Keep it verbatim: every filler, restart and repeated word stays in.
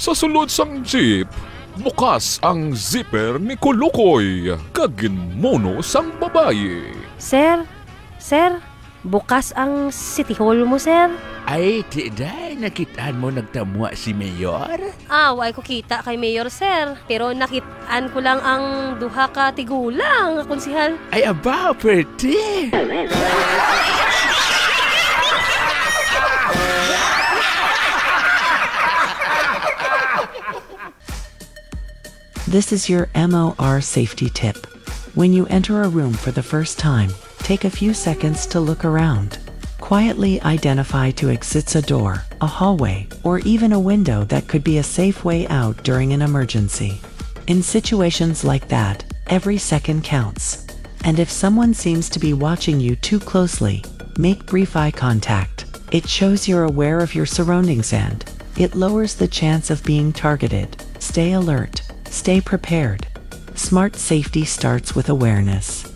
Sa sulod sang jeep, bukas ang zipper ni Kulukoy kaginmono sang babaye. Sir, sir, bukas ang City Hall mo, sir. Ay, tiday, nakitaan mo nagtamwa si Mayor? Ah, why ko kita kay Mayor, sir. Pero nakitaan ko lang ang duha ka tigulang, konsihal. Ay, aba, pwede. This is your M O R safety tip. When you enter a room for the first time, take a few seconds to look around. Quietly identify two exits: a door, a hallway, or even a window that could be a safe way out during an emergency. In situations like that, every second counts. And if someone seems to be watching you too closely, make brief eye contact. It shows you're aware of your surroundings and it lowers the chance of being targeted. Stay alert. Stay prepared. Smart safety starts with awareness.